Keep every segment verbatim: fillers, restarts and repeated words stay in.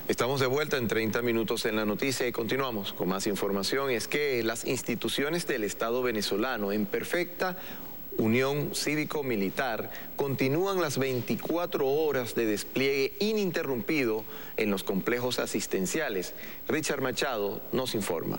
Estamos de vuelta en treinta minutos en la noticia y continuamos con más información. Es que las instituciones del Estado venezolano en perfecta unión cívico-militar continúan las veinticuatro horas de despliegue ininterrumpido en los complejos asistenciales. Richard Machado nos informa.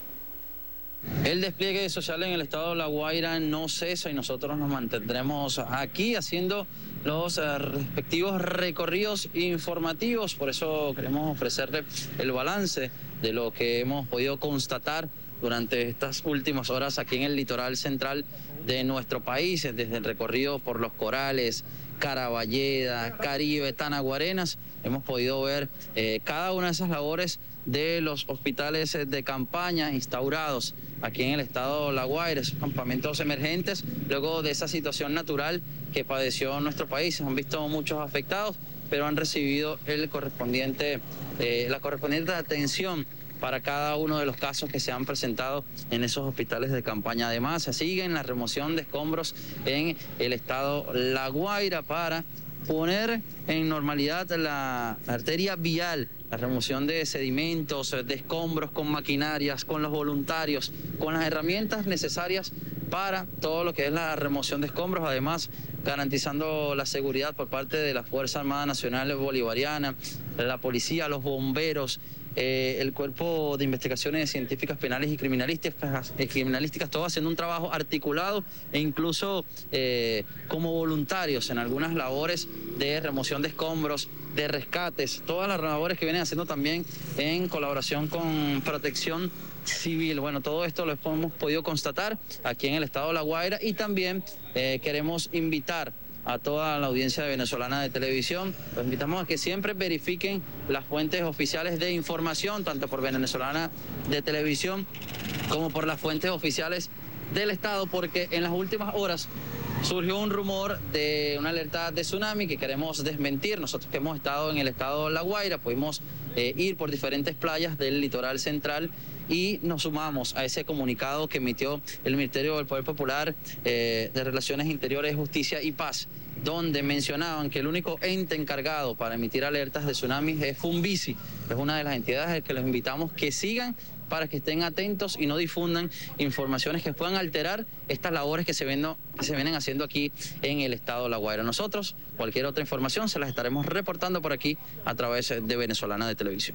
El despliegue social en el estado de La Guaira no cesa y nosotros nos mantendremos aquí haciendo los uh, respectivos recorridos informativos. Por eso queremos ofrecerle el balance de lo que hemos podido constatar durante estas últimas horas aquí en el litoral central de nuestro país, desde el recorrido por Los Corales, Caraballeda, Caribe, Tanaguarenas. Hemos podido ver eh, cada una de esas labores de los hospitales de campaña instaurados aquí en el estado de La Guaira, esos campamentos emergentes, luego de esa situación natural que padeció nuestro país. Han visto muchos afectados, pero han recibido el correspondiente, eh, la correspondiente atención para cada uno de los casos que se han presentado en esos hospitales de campaña. Además, se sigue en la remoción de escombros en el estado La Guaira para poner en normalidad la arteria vial, la remoción de sedimentos, de escombros con maquinarias, con los voluntarios, con las herramientas necesarias para todo lo que es la remoción de escombros, además garantizando la seguridad por parte de la Fuerza Armada Nacional Bolivariana, la policía, los bomberos, Eh, el Cuerpo de Investigaciones Científicas Penales y Criminalísticas, eh, criminalísticas todo haciendo un trabajo articulado e incluso eh, como voluntarios en algunas labores de remoción de escombros, de rescates, todas las labores que vienen haciendo también en colaboración con Protección Civil. Bueno, todo esto lo hemos podido constatar aquí en el estado de La Guaira y también eh, queremos invitar a toda la audiencia venezolana de televisión. Los invitamos a que siempre verifiquen las fuentes oficiales de información, tanto por Venezolana de Televisión como por las fuentes oficiales del Estado, porque en las últimas horas surgió un rumor de una alerta de tsunami que queremos desmentir. Nosotros que hemos estado en el estado de La Guaira pudimos eh, ir por diferentes playas del litoral central y nos sumamos a ese comunicado que emitió el Ministerio del Poder Popular eh, de Relaciones Interiores, Justicia y Paz, donde mencionaban que el único ente encargado para emitir alertas de tsunamis es Funvisi. Es una de las entidades a las que los invitamos que sigan para que estén atentos y no difundan informaciones que puedan alterar estas labores que se, ven, que se vienen haciendo aquí en el estado de La Guaira. Nosotros, cualquier otra información, se las estaremos reportando por aquí a través de Venezolana de Televisión.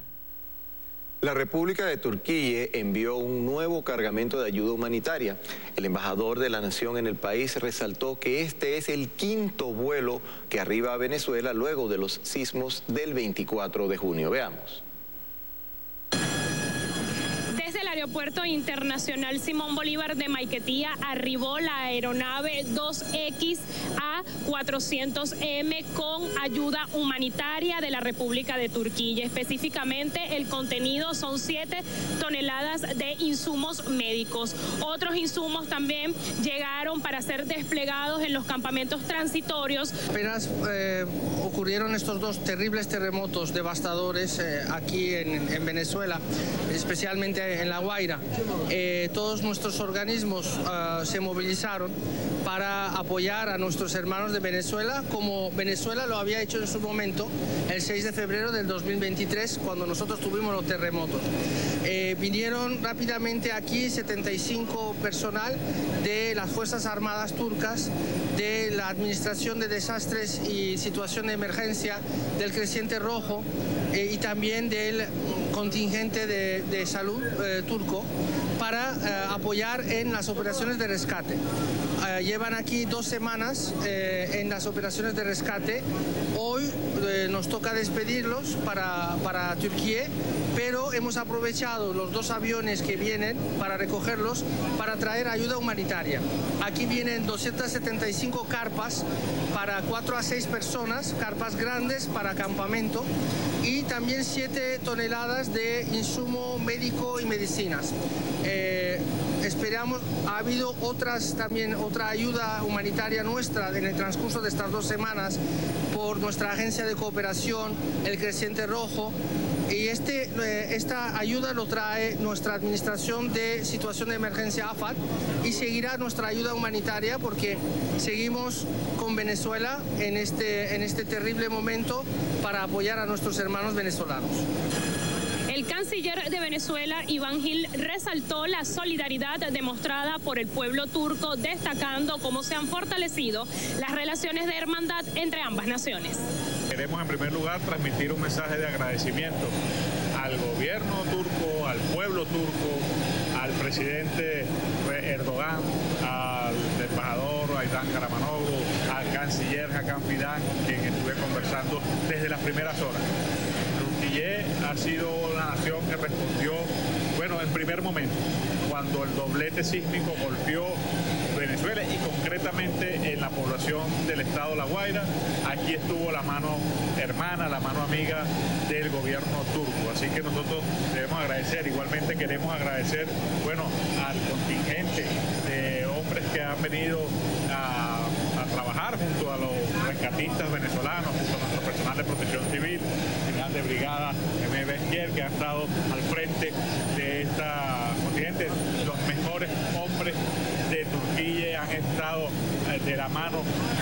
La República de Turquía envió un nuevo cargamento de ayuda humanitaria. El embajador de la nación en el país resaltó que este es el quinto vuelo que arriba a Venezuela luego de los sismos del veinticuatro de junio. Veamos. Desde el Aeropuerto Internacional Simón Bolívar de Maiquetía arribó la aeronave dos X A cuatrocientos M con ayuda humanitaria de la República de Turquía. Específicamente, el contenido son siete toneladas de insumos médicos. Otros insumos también llegaron para ser desplegados en los campamentos transitorios. Apenas eh, ocurrieron estos dos terribles terremotos devastadores eh, aquí en, en Venezuela, especialmente en La Guaira. Eh, todos nuestros organismos uh, se movilizaron para apoyar a nuestros hermanos de Venezuela, como Venezuela lo había hecho en su momento el seis de febrero del dos mil veintitrés, cuando nosotros tuvimos los terremotos. Eh, vinieron rápidamente aquí setenta y cinco personal de las Fuerzas Armadas turcas, de la Administración de Desastres y Situación de Emergencia, del Creciente Rojo eh, y también del contingente de, de salud eh, turco para eh, apoyar en las operaciones de rescate. Eh, llevan aquí dos semanas eh, en las operaciones de rescate. Hoy eh, nos toca despedirlos para, para Turquía, pero hemos aprovechado los dos aviones que vienen para recogerlos para traer ayuda humanitaria. Aquí vienen doscientas setenta y cinco carpas para cuatro a seis personas, carpas grandes para campamento, y también siete toneladas de insumo médico y medicinas. Eh, esperamos, ha habido otras también, otra ayuda humanitaria nuestra en el transcurso de estas dos semanas por nuestra agencia de cooperación, el Creciente Rojo, y este, eh, esta ayuda lo trae nuestra Administración de Situación de Emergencia A F A D y seguirá nuestra ayuda humanitaria porque seguimos con Venezuela en este, en este terrible momento para apoyar a nuestros hermanos venezolanos. El canciller de Venezuela, Iván Gil, resaltó la solidaridad demostrada por el pueblo turco, destacando cómo se han fortalecido las relaciones de hermandad entre ambas naciones. Queremos en primer lugar transmitir un mensaje de agradecimiento al gobierno turco, al pueblo turco, al presidente Erdogan, al embajador Aydan Karamanoglu, al canciller Hakan Fidan, con quien estuve conversando desde las primeras horas. Turquía ha sido la nación que respondió, bueno, en primer momento, cuando el doblete sísmico golpeó Venezuela y concretamente en la población del estado La Guaira. Aquí estuvo la mano hermana, la mano amiga del gobierno turco. Así que nosotros debemos agradecer, igualmente queremos agradecer, bueno, al contingente de hombres que han venido a, a trabajar junto a los rescatistas venezolanos, junto a nuestro personal de protección civil, general de brigada M B Esquier, que ha estado al frente de esta contingente. Los mejores hombres de Turquía han estado de la mano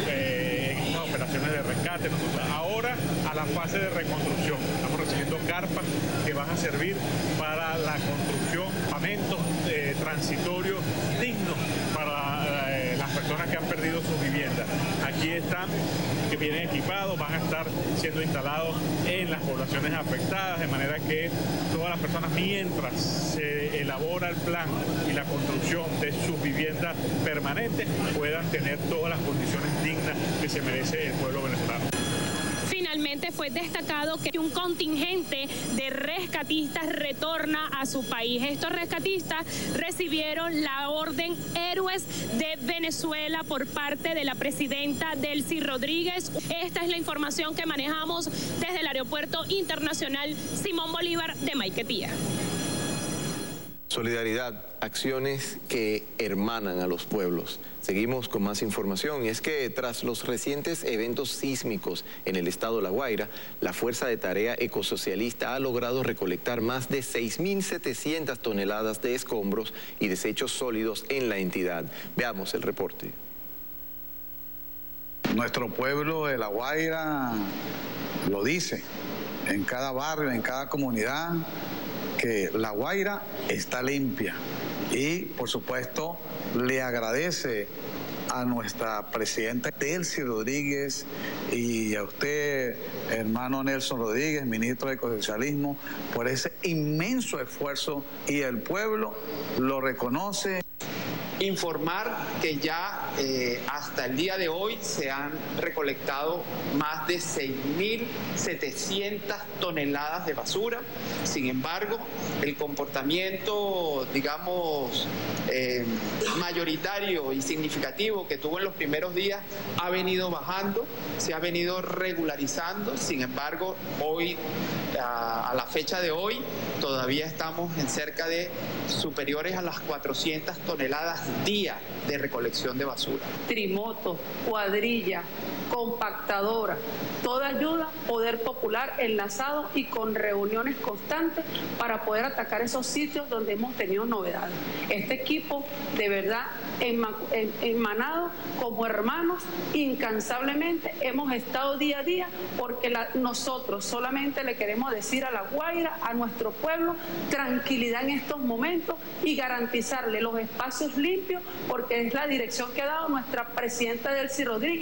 eh, en estas operaciones de rescate. Nosotros ahora a la fase de reconstrucción. Estamos recibiendo carpas que van a servir para la construcción, pamentos eh, transitorios dignos para eh, las personas que han perdido sus viviendas. Aquí están, que vienen equipados, van a estar siendo instalados en las poblaciones afectadas, de manera que todas las personas, mientras se elabora el plan y la construcción de sus viviendas permanentes, puedan tener todas las condiciones dignas que se merece el pueblo venezolano. Finalmente fue destacado que un contingente de rescatistas retorna a su país. Estos rescatistas recibieron la orden Héroes de Venezuela por parte de la presidenta Delcy Rodríguez. Esta es la información que manejamos desde el Aeropuerto Internacional Simón Bolívar de Maiquetía. Solidaridad, acciones que hermanan a los pueblos. Seguimos con más información y es que tras los recientes eventos sísmicos en el estado La Guaira, la Fuerza de Tarea Ecosocialista ha logrado recolectar más de seis mil setecientas toneladas de escombros y desechos sólidos en la entidad. Veamos el reporte. Nuestro pueblo de La Guaira lo dice, en cada barrio, en cada comunidad, que La Guaira está limpia y, por supuesto, le agradece a nuestra presidenta Delcy Rodríguez y a usted, hermano Nelson Rodríguez, ministro de Ecosocialismo, por ese inmenso esfuerzo y el pueblo lo reconoce. Informar que ya eh, hasta el día de hoy se han recolectado más de seis mil setecientas toneladas de basura. Sin embargo, el comportamiento, digamos, eh, mayoritario y significativo que tuvo en los primeros días ha venido bajando, se ha venido regularizando. Sin embargo, hoy, a, a la fecha de hoy, todavía estamos en cerca de superiores a las cuatrocientas toneladas día de recolección de basura. Trimoto, cuadrilla, compactadora, toda ayuda, poder popular enlazado y con reuniones constantes para poder atacar esos sitios donde hemos tenido novedades. Este equipo de verdad enmanado como hermanos, incansablemente hemos estado día a día porque la, nosotros solamente le queremos decir a La Guaira, a nuestro pueblo, tranquilidad en estos momentos y garantizarle los espacios limpios porque es la dirección que ha dado nuestra presidenta Delcy Rodríguez.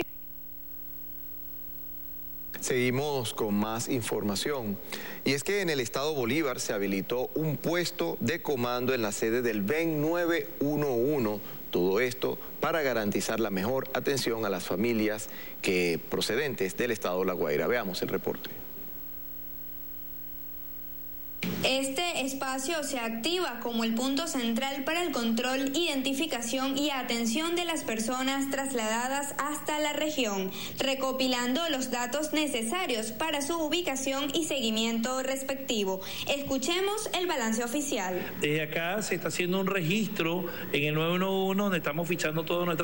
Seguimos con más información. Y es que en el estado Bolívar se habilitó un puesto de comando en la sede del B E N nueve uno uno. Todo esto para garantizar la mejor atención a las familias que procedentes del estado La Guaira. Veamos el reporte. Este espacio se activa como el punto central para el control, identificación y atención de las personas trasladadas hasta la región, recopilando los datos necesarios para su ubicación y seguimiento respectivo. Escuchemos el balance oficial. Desde acá se está haciendo un registro en el nueve uno uno donde estamos fichando toda nuestra